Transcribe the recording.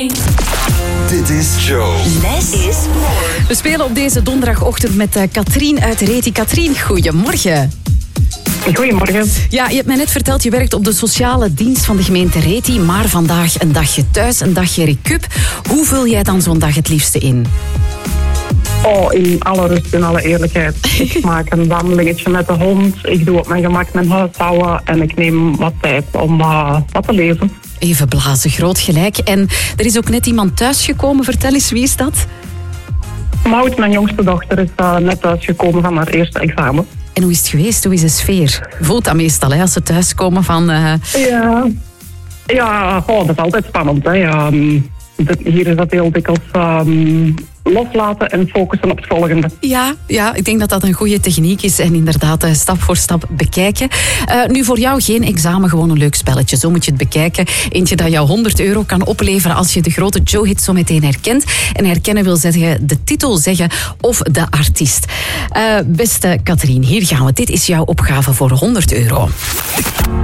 Dit is Joe. Less is more. We spelen op deze donderdagochtend met Katrien uit Reti. Katrien, goedemorgen. Goedemorgen. Ja, je hebt mij net verteld, je werkt op de sociale dienst van de gemeente Reti, maar vandaag een dagje thuis, een dagje recup. Hoe vul jij dan zo'n dag het liefste in? Oh, in alle rust en alle eerlijkheid. Ik maak een wandelingetje met de hond. Ik doe op mijn gemak mijn huishouden en ik neem wat tijd om wat te lezen. Even blazen, groot gelijk. En er is ook net iemand thuisgekomen. Vertel eens, wie is dat? Maud, mijn jongste dochter, is net thuisgekomen van haar eerste examen. En hoe is het geweest? Hoe is de sfeer? Je voelt dat meestal, hè, als ze thuiskomen van... Ja, dat is altijd spannend. Hè. Ja, hier is dat heel dikwijls loslaten en focussen op het volgende. Ja, ik denk dat dat een goede techniek is en inderdaad stap voor stap bekijken. Nu voor jou geen examen, gewoon een leuk spelletje. Zo moet je het bekijken. Eentje dat jou €100 kan opleveren als je de grote Joe-hit zo meteen herkent. En herkennen wil zeggen de titel zeggen of de artiest. Beste Katrien, hier gaan we. Dit is jouw opgave voor €100.